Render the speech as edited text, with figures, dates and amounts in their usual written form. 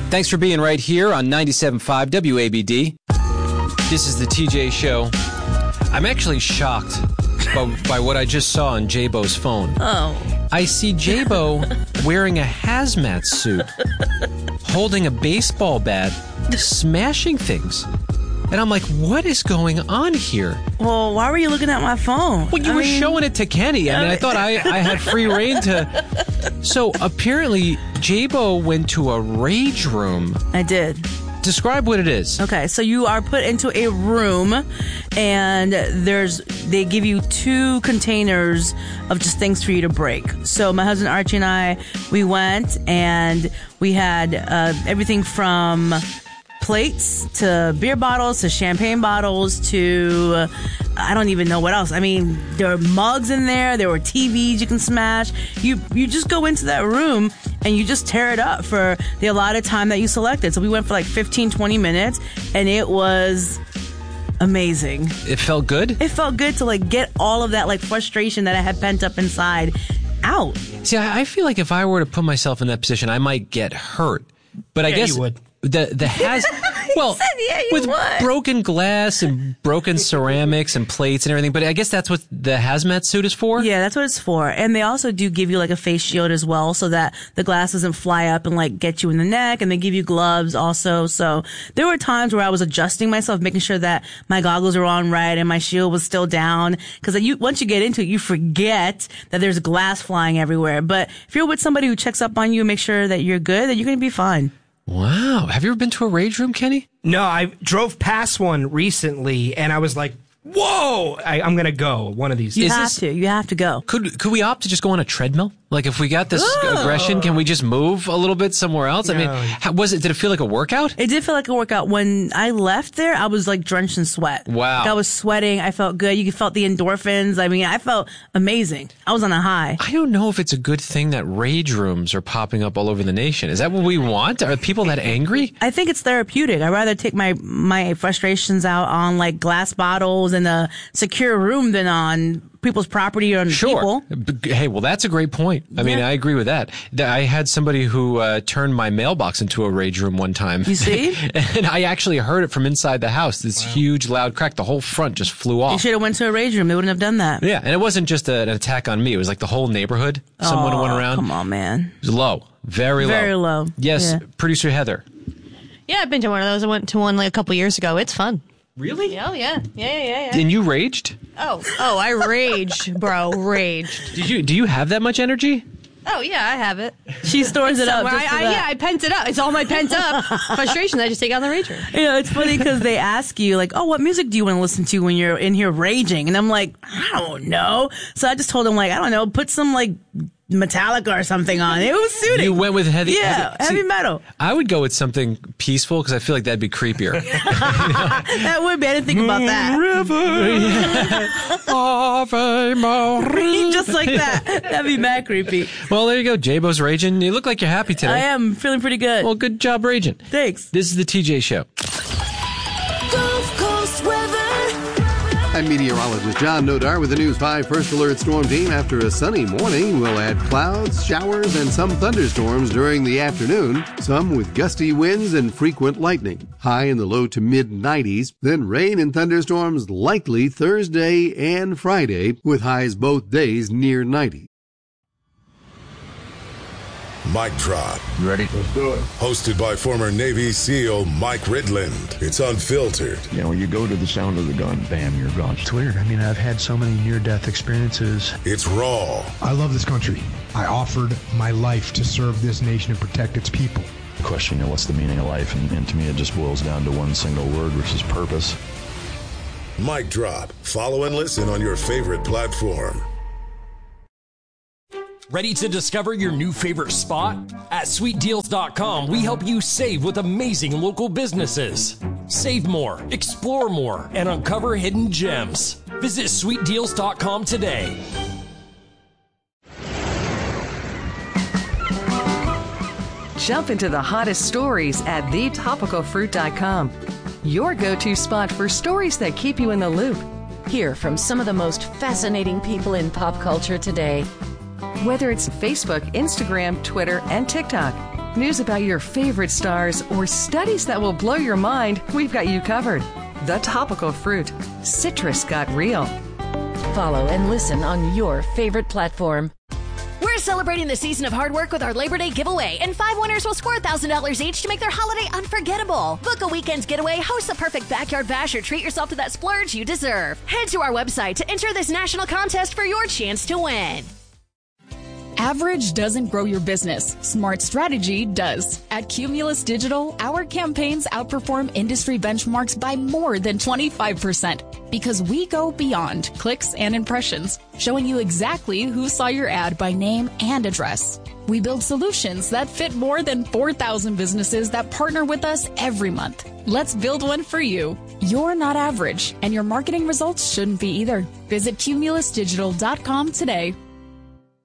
Thanks for being right here on 97.5 WABD. This is the TJ Show. I'm actually shocked by what I just saw on J-Bo's phone. Oh. I see J-Bo wearing a hazmat suit, holding a baseball bat, smashing things. And I'm like, what is going on here? Well, why were you looking at my phone? Well, you were showing it to Kenny. I mean, I thought I had free reign to... So, apparently, J-Bo went to a rage room. I did. Describe what it is. Okay, so you are put into a room, and they give you 2 containers of just things for you to break. So my husband Archie and I, we went, and we had everything from plates to beer bottles to champagne bottles to I don't even know what else. I mean, there were mugs in there. There were TVs you can smash. You just go into that room and you just tear it up for the allotted time that you selected. So we went for like 15, 20 minutes, and it was amazing. It felt good? It felt good to like get all of that like frustration that I had pent up inside out. See, I feel like if I were to put myself in that position, I might get hurt. But I guess you would. Well, with broken glass and broken ceramics and plates and everything, but I guess that's what the hazmat suit is for? Yeah, that's what it's for. And they also do give you like a face shield as well so that the glass doesn't fly up and like get you in the neck, and they give you gloves also. So there were times where I was adjusting myself, making sure that my goggles were on right and my shield was still down. Because once you get into it, you forget that there's glass flying everywhere. But if you're with somebody who checks up on you and makes sure that you're good, then you're going to be fine. Wow. Have you ever been to a rage room, Kenny? No, I drove past one recently, and I was like, whoa, I'm going to go one of these. You have to go. Could we opt to just go on a treadmill? Like, if we got this aggression, can we just move a little bit somewhere else? No. I mean, did it feel like a workout? It did feel like a workout. When I left there, I was like drenched in sweat. Wow. Like, I was sweating. I felt good. You felt the endorphins. I mean, I felt amazing. I was on a high. I don't know if it's a good thing that rage rooms are popping up all over the nation. Is that what we want? Are people that angry? I think it's therapeutic. I'd rather take my frustrations out on like glass bottles in a secure room than on people's property or on people. Hey, well, that's a great point. I mean, I agree with that. I had somebody who turned my mailbox into a rage room one time. You see? And I actually heard it from inside the house. This huge, loud crack. The whole front just flew off. You should have went to a rage room. They wouldn't have done that. Yeah, and it wasn't just an attack on me. It was like the whole neighborhood. Someone went around. Come on, man. It was low. Very low. Very low. Yes, Producer Heather. Yeah, I've been to one of those. I went to one like a couple years ago. It's fun. Really? Oh, yeah. Yeah. And you raged? Oh, I raged, bro. Raged. Do you have that much energy? Oh, yeah, I have it. She stores it up. I pent it up. It's all my pent up frustration I just take out in the rage room. You know, it's funny because they ask you, like, oh, what music do you want to listen to when you're in here raging? And I'm like, I don't know. So I just told them, like, I don't know, put some, like, Metallica or something on. It was suiting. You went with heavy metal. I would go with something peaceful because I feel like that'd be creepier. That would be. I didn't think about that. River. Just like that. That'd be mad creepy. Well, there you go. J-Bo's raging. You look like you're happy today. I am feeling pretty good. Well, good job raging. Thanks. This is the TJ Show. Gulf Coast weather. I'm meteorologist John Nodar with the News 5 First Alert Storm Team. After a sunny morning, we'll add clouds, showers, and some thunderstorms during the afternoon, some with gusty winds and frequent lightning. High in the low to mid-90s, then rain and thunderstorms likely Thursday and Friday, with highs both days near 90. Mic Drop. You ready? Let's do it. Hosted by former Navy SEAL Mike Ridland. It's unfiltered. You know, when you go to the sound of the gun, bam, you're gone. It's weird. I mean, I've had so many near-death experiences. It's raw. I love this country. I offered my life to serve this nation and protect its people. The question, what's the meaning of life? And to me, it just boils down to one single word, which is purpose. Mic Drop. Follow and listen on your favorite platform. Ready to discover your new favorite spot? At SweetDeals.com, we help you save with amazing local businesses. Save more, explore more, and uncover hidden gems. Visit SweetDeals.com today. Jump into the hottest stories at TheTopicalFruit.com. Your go-to spot for stories that keep you in the loop. Hear from some of the most fascinating people in pop culture today. Whether it's Facebook, Instagram, Twitter, and TikTok, News about your favorite stars or studies that will blow your mind, we've got you covered. The Topical Fruit. Citrus got real. Follow and listen on your favorite platform. We're celebrating the season of hard work with our Labor Day giveaway, and 5 winners will score $1,000 each to make their holiday unforgettable. Book a weekend's getaway, host the perfect backyard bash, or treat yourself to that splurge you deserve. Head to our website to enter this national contest for your chance to win. Average doesn't grow your business. Smart strategy does. At Cumulus Digital, our campaigns outperform industry benchmarks by more than 25% because we go beyond clicks and impressions, showing you exactly who saw your ad by name and address. We build solutions that fit more than 4,000 businesses that partner with us every month. Let's build one for you. You're not average, and your marketing results shouldn't be either. Visit cumulusdigital.com today.